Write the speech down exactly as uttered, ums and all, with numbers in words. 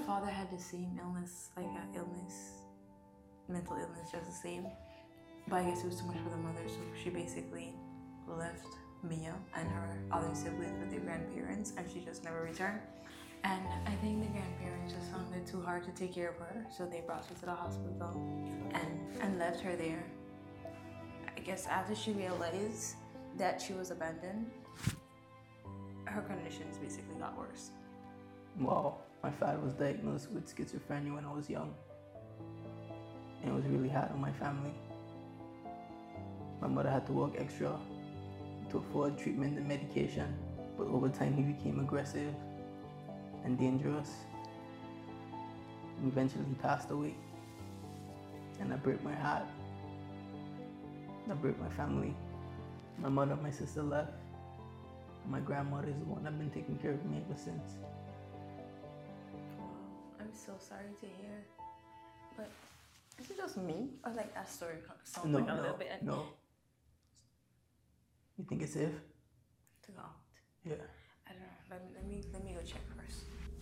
father had the same illness, like an illness, mental illness, just the same. But I guess it was too much for the mother, so she basically left Mia and her other siblings with their grandparents, and she just never returned. And I think the grandparents just found it too hard to take care of her, so they brought her to the hospital and, and left her there. I guess after she realized that she was abandoned, her conditions basically got worse. Wow, my father was diagnosed with schizophrenia when I was young. And it was really hard on my family. My mother had to work extra to afford treatment and medication, but over time he became aggressive and dangerous. And eventually he passed away. And that broke my heart. That broke my family. My mother and my sister left. My grandmother is the one that's been taking care of me ever since. I'm so sorry to hear. But is it just me? Or like that story sounds No, like a no, little bit... no. You think it's safe? To go out. Yeah. I don't know. Let me, let me, let me go check first.